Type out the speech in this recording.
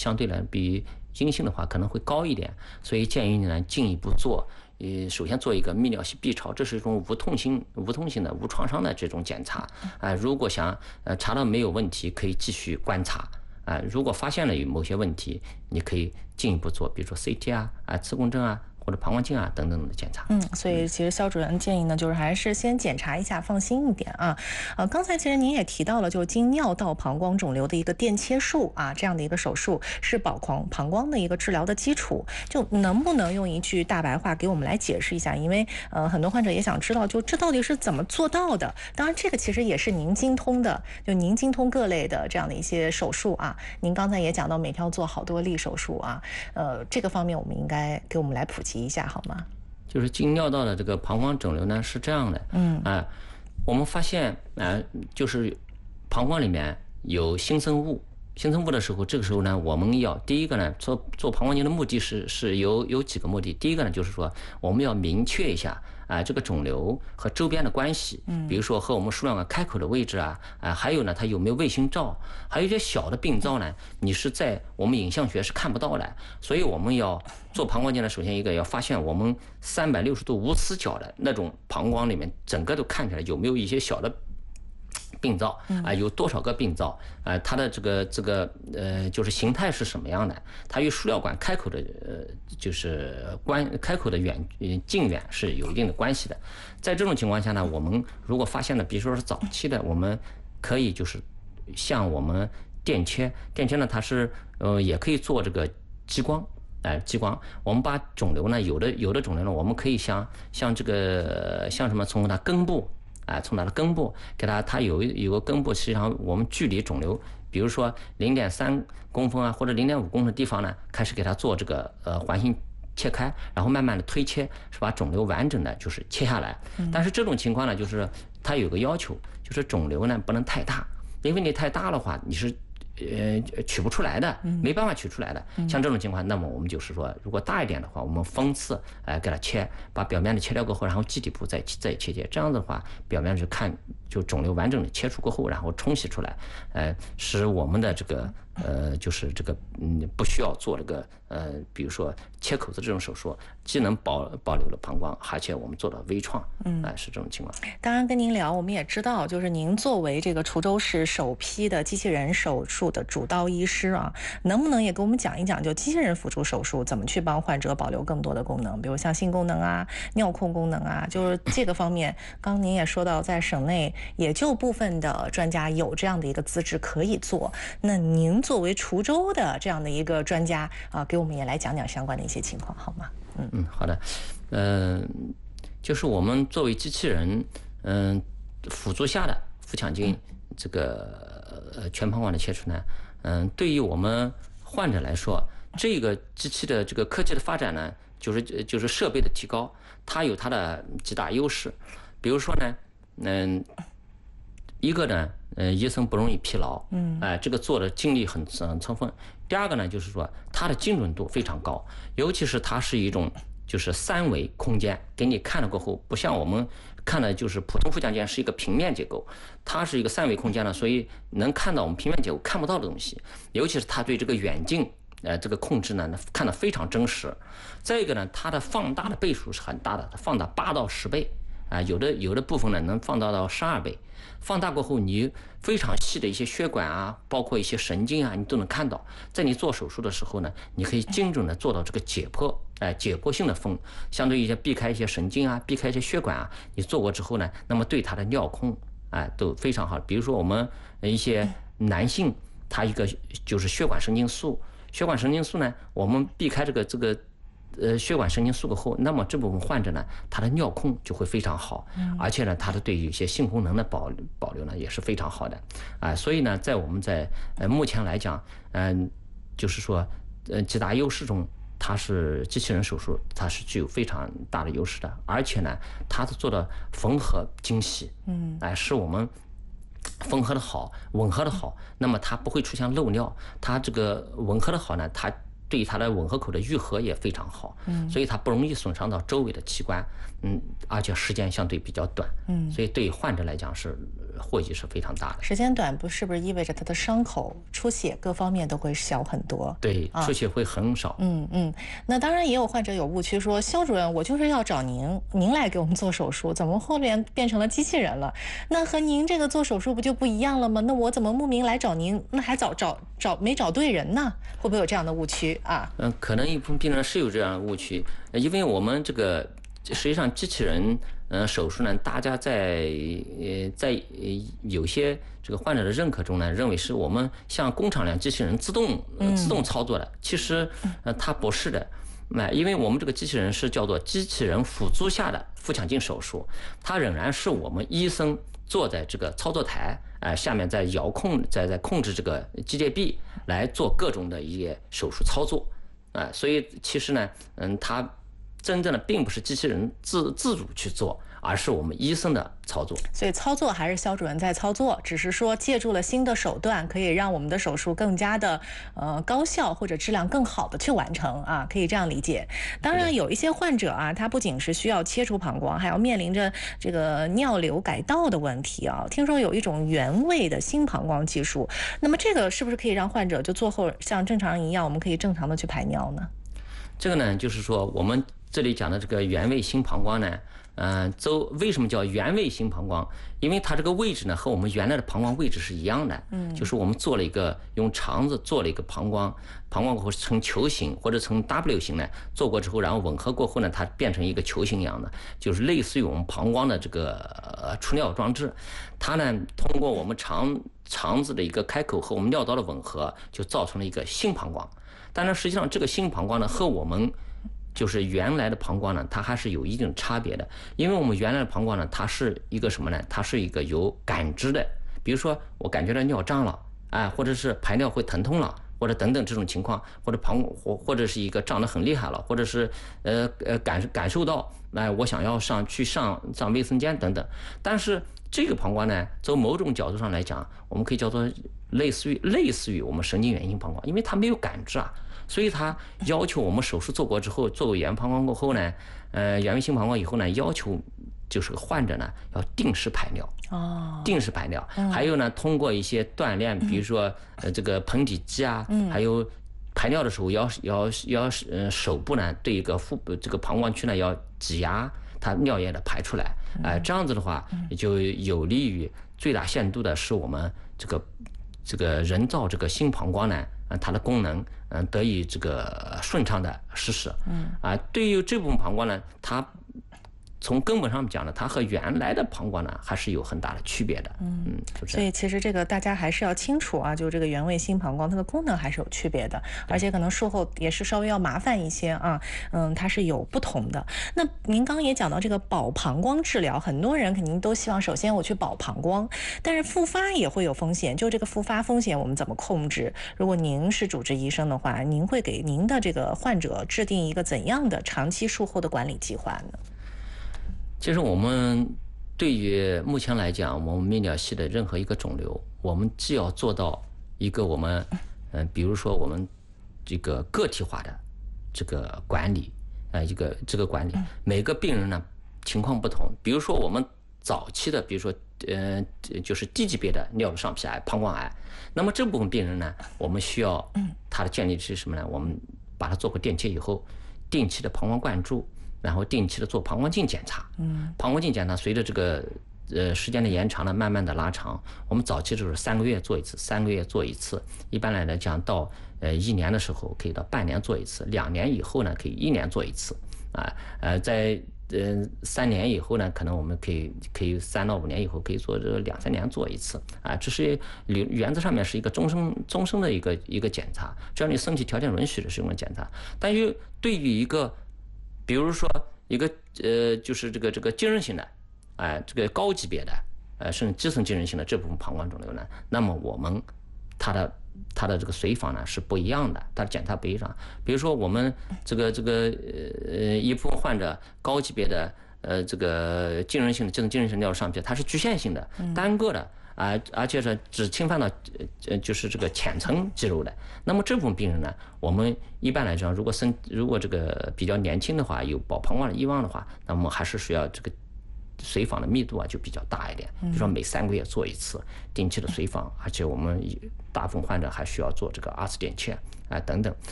相对来比阴性的话可能会高一点，所以建议你呢进一步做。首先做一个泌尿系 B 超，这是一种无痛性的、无创伤的这种检查。如果想查到没有问题，可以继续观察。如果发现了有某些问题，你可以进一步做，比如说 CT 磁共振或者膀胱镜等等的检查。 所以其实肖主任建议呢，就是还是先检查一下，放心一点啊。刚才其实您也提到了，就是经尿道膀胱肿瘤的一个电切术这样的一个手术是膀胱的一个治疗的基础，就能不能用一句大白话给我们来解释一下？因为很多患者也想知道，就这到底是怎么做到的？当然，这个其实也是您精通的，就您精通各类的这样的一些手术您刚才也讲到每天要做好多例手术这个方面我们应该给我们来普及一下好吗？ 就是经尿道的这个膀胱肿瘤呢是这样的，我们发现就是膀胱里面有新生物的时候，这个时候呢，我们要第一个呢做膀胱镜的目的是有几个目的。第一个呢就是说我们要明确一下这个肿瘤和周边的关系，比如说和我们输卵管开口的位置还有呢它有没有卫星照，还有一些小的病灶呢，你是在我们影像学是看不到的，所以我们要做膀胱镜呢，首先一个要发现我们360度无死角的那种膀胱里面整个都看起来有没有一些小的病灶有多少个病灶它的这个就是形态是什么样的，它与输尿管开口的就是开口的近远是有一定的关系的。在这种情况下呢，我们如果发现了比如说是早期的，我们可以就是像我们电切呢，它是也可以做这个激光，我们把肿瘤呢有的肿瘤呢，我们可以像这个像什么从它根部从它的根部给它有个根部，实际上我们距离肿瘤比如说0.3公分或者0.5公分的地方呢，开始给它做这个环形切开，然后慢慢的推切，是把肿瘤完整的就是切下来。但是这种情况呢，就是它有个要求，就是肿瘤呢不能太大，因为你太大的话你是取不出来的，没办法取出来的。像这种情况，那么我们就是说，如果大一点的话，我们分次给它切，把表面的切掉过后，然后基底部再切，这样的话，表面就肿瘤完整的切除过后，然后冲洗出来，使我们的这个就是这个不需要做这个比如说切口子这种手术，既能保留了膀胱，而且我们做到微创，是这种情况。 当然跟您聊，我们也知道，就是您作为这个滁州市首批的机器人手术的主刀医师能不能也给我们讲一讲，就机器人辅助手术怎么去帮患者保留更多的功能，比如像性功能尿控功能就是这个方面，刚您也说到，在省内也就部分的专家有这样的一个资质可以做。那您作为滁州的这样的一个专家给我们也来讲讲相关的一些情况好吗？ 好的，就是我们作为机器人辅助下的腹腔镜这个全膀胱的切除呢，对于我们患者来说，这个机器的这个科技的发展呢，就是设备的提高，它有它的几大优势。比如说呢，一个呢，医生不容易疲劳，这个做的精力很充分。第二个呢，就是说它的精准度非常高，尤其是它是一种就是3维空间，给你看了过后，不像我们看的就是普通腹腔镜是一个平面结构，它是一个3维空间呢，所以能看到我们平面结构看不到的东西，尤其是它对这个远近这个控制呢，看得非常真实。再一个呢，它的放大的倍数是很大的，它放大8到10倍。有的部分呢能放大到12倍，放大过后，你非常细的一些血管包括一些神经你都能看到。在你做手术的时候呢，你可以精准的做到这个解剖性的分，相对一些避开一些神经避开一些血管你做过之后呢，那么对它的尿控都非常好。比如说我们一些男性，他一个就是血管神经素呢，我们避开这个血管神经素过后，那么这部分患者呢，他的尿控就会非常好，而且呢，他的对于一些性功能的保留呢也是非常好的所以呢，在我们目前来讲，就是说几大优势中，它是机器人手术，它是具有非常大的优势的，而且呢，它做的缝合精细，使我们缝合的好，吻合的好，那么它不会出现漏尿，它这个吻合的好呢，它对于它的吻合口的愈合也非常好，所以它不容易损伤到周围的器官，而且时间相对比较短，所以对于患者来讲是获益是非常大的。 时间短是不是意味着他的伤口出血各方面都会小很多？ 对，出血会很少。 那当然也有患者有误区说，肖主任，我就是要找您来给我们做手术，怎么后面变成了机器人了？那和您这个做手术不就不一样了吗？那我怎么慕名来找您？那还没找对人呢？会不会有这样的误区啊？ 可能一部分病人是有这样的误区，因为我们这个实际上机器人手术呢，大家在有些这个患者的认可中呢，认为是我们像工厂量机器人自动操作的，其实它不是的。因为我们这个机器人是叫做机器人辅助下的腹腔镜手术，它仍然是我们医生坐在这个操作台，下面在遥控在控制这个机械臂来做各种的一些手术操作，所以其实呢，它真正的并不是机器人自主去做，而是我们医生的操作。 所以操作还是肖主任在操作，只是说借助了新的手段，可以让我们的手术更加的高效或者质量更好的去完成啊，可以这样理解。当然有一些患者啊，他不仅是需要切除膀胱，还要面临着这个尿流改道的问题啊。听说有一种原位的新膀胱技术，那么这个是不是可以让患者就做后像正常人一样，我们可以正常的去排尿呢？ 这个呢，就是说我们这里讲的这个原位新膀胱呢，为什么叫原位新膀胱？因为它这个位置呢和我们原来的膀胱位置是一样的，就是我们做了一个用肠子做了一个膀胱过后呈球形或者呈 W 型呢，做过之后，然后吻合过后呢，它变成一个球形一样的，就是类似于我们膀胱的这个出尿装置。它呢通过我们肠子的一个开口和我们尿道的吻合，就造成了一个新膀胱。但是实际上这个新膀胱呢和我们就是原来的膀胱呢，它还是有一定差别的。因为我们原来的膀胱呢，它是一个什么呢？它是一个有感知的，比如说我感觉到尿胀了，或者是排尿会疼痛了，或者等等这种情况，或者或者是一个胀得很厉害了，或者是感受到我想要上卫生间等等。但是这个膀胱呢，从某种角度上来讲，我们可以叫做类似于我们神经元性膀胱，因为它没有感知啊，所以它要求我们手术做过之后，做过原膀胱过后呢，原位性膀胱以后呢，要求就是患者呢要定时排尿，定时排尿，还有呢通过一些锻炼，比如说这个盆底肌啊，还有排尿的时候要手部呢对一个这个膀胱区呢要挤压它尿液的排出来，这样子的话就有利于最大限度的使我们这个人造这个新膀胱呢，它的功能得以这个顺畅的实施。对于这部分膀胱呢，它从根本上讲呢，它和原来的膀胱呢还是有很大的区别的。 所以其实这个大家还是要清楚啊，就这个原位新膀胱它的功能还是有区别的，而且可能术后也是稍微要麻烦一些啊。它是有不同的。那您刚也讲到这个保膀胱治疗，很多人肯定都希望首先我去保膀胱，但是复发也会有风险，就这个复发风险我们怎么控制？如果您是主治医生的话，您会给您的这个患者制定一个怎样的长期术后的管理计划呢？ 其实我们对于目前来讲，我们泌尿系的任何一个肿瘤，我们既要做到一个我们比如说我们这个个体化的这个管理，这个管理，每个病人呢情况不同。比如说我们早期的，比如说就是低级别的尿路上皮癌、膀胱癌，那么这部分病人呢，我们需要它的建立是什么呢？我们把它做过电切以后，定期的膀胱灌注，然后定期的做膀胱镜检查。膀胱镜检查随着这个时间的延长呢，慢慢的拉长。我们早期就是3个月做一次，3个月做一次。一般来讲，到1年的时候可以到半年做一次，2年以后呢可以1年做一次。在3年以后呢，可能我们可以3到5年以后可以做这个2、3年做一次。这是原则上面是一个终身的一个检查，只要你身体条件允许的是一种检查。但是对于一个比如说一个就是这个精神型的，这个高级别的甚至基层精神型的这部分膀胱肿瘤呢，那么我们它的这个随访呢是不一样的，它的检查不一样。比如说我们这个一部分患者高级别的这个精神性的基层精神性尿路上皮，它是局限性的单个的， 而且是只侵犯到就是这个浅层肌肉的。那么这部分病人呢，我们一般来讲，如果这个比较年轻的话，有保膀胱的遗忘的话，那么还是需要这个随访的密度就比较大一点，比如说每3个月做一次定期的随访，而且我们大部分患者还需要做这个2次点切等等。